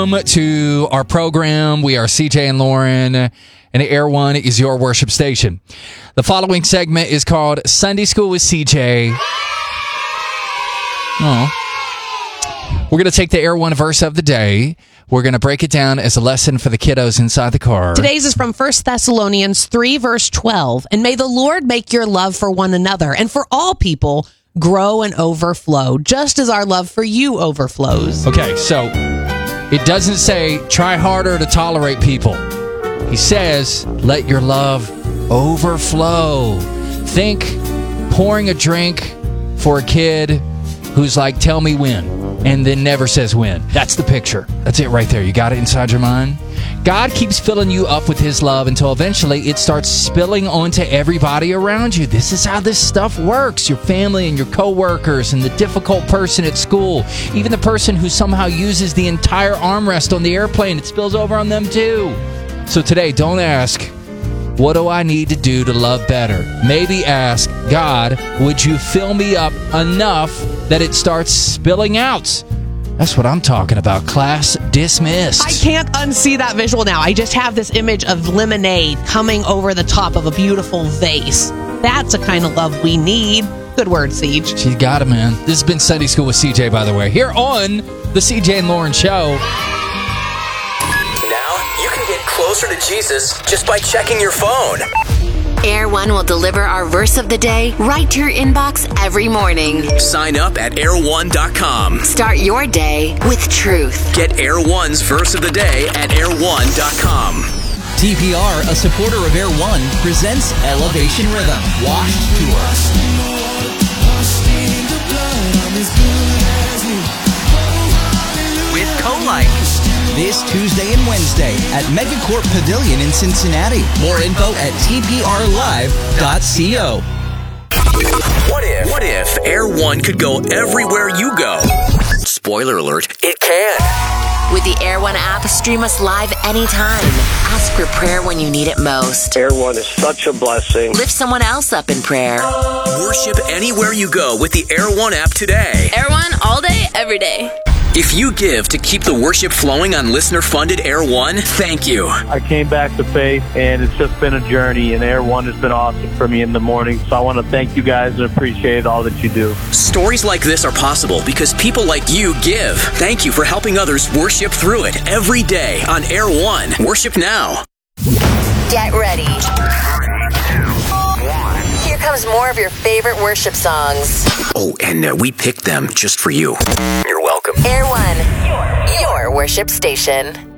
Welcome to our program. We are CJ and Lauren, and Air One is your worship station. The following segment is called Sunday School with CJ. We're going to take the Air One verse of the day. We're going to break it down as a lesson for the kiddos inside the car. Today's is from 1 Thessalonians 3, verse 12. And may the Lord make your love for one another and for all people grow and overflow, just as our love for you overflows. Okay, so it doesn't say try harder to tolerate people. He says let your love overflow. Think pouring a drink for a kid who's like, tell me when, and then never says when. That's the picture. That's it right there. You got it inside your mind? God keeps filling you up with his love until eventually it starts spilling onto everybody around you. This is how this stuff works. Your family and your coworkers and the difficult person at school, even the person who somehow uses the entire armrest on the airplane, it spills over on them too. So today, don't ask, what do I need to do to love better? Maybe ask, God, would you fill me up enough that it starts spilling out? That's what I'm talking about. Class dismissed. I can't unsee that visual now. I just have this image of lemonade coming over the top of a beautiful vase. That's the kind of love we need. Good word, Siege. She got it, man. This has been Sunday School with CJ, by the way, here on the CJ and Lauren Show. Now you can get closer to Jesus just by checking your phone. Air One will deliver our verse of the day right to your inbox every morning. Sign up at air1.com. Start your day with truth. Get Air One's verse of the day at air1.com. TPR, a supporter of Air One, presents Elevation Rhythm Washed Tour. With Co-Like. This Tuesday and Wednesday at Megacorp Pavilion in Cincinnati. More info at tprlive.co. What if Air One could go everywhere you go? Spoiler alert, it can. With the Air One app, stream us live anytime. Ask for prayer when you need it most. Air One is such a blessing. Lift someone else up in prayer. Worship anywhere you go with the Air One app today. Air One all day, every day. If you give to keep the worship flowing on listener-funded Air One, thank you. I came back to faith, and it's just been a journey, and Air One has been awesome for me in the morning. So I want to thank you guys and appreciate all that you do. Stories like this are possible because people like you give. Thank you for helping others worship through it every day on Air One. Worship now. Get ready. Here comes more of your favorite worship songs. Oh, and we picked them just for you. You're welcome. Air One, your worship station.